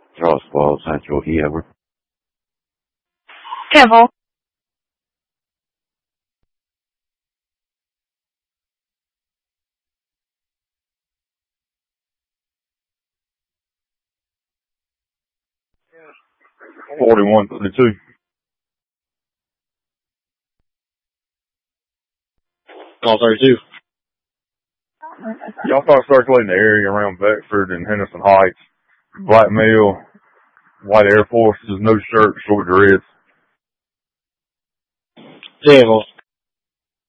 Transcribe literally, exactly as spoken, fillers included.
Charles Falls, Central Ever. Campbell. Forty-one thirty-two. Call thirty-two. Y'all start circulating the area around Beckford and Henderson Heights. Black male, white Air Forces, no shirt, short dreads. Campbell.